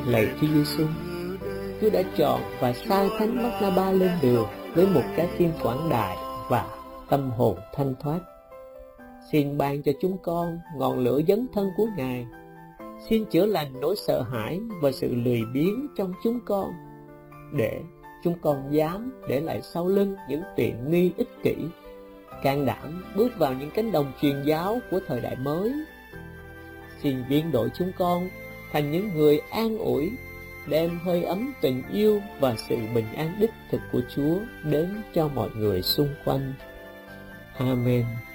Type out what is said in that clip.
Lạy Chúa Giêsu, Chúa đã chọn và sai Thánh Barnabas lên đường với một trái tim quảng đại và tâm hồn thanh thoát. Xin ban cho chúng con ngọn lửa dấn thân của Ngài. Xin chữa lành nỗi sợ hãi và sự lười biếng trong chúng con, để chúng con dám để lại sau lưng những tiện nghi ích kỷ, can đảm bước vào những cánh đồng truyền giáo của thời đại mới. Xin biến đổi chúng con thành những người an ủi, đem hơi ấm tình yêu và sự bình an đích thực của Chúa đến cho mọi người xung quanh. Amen.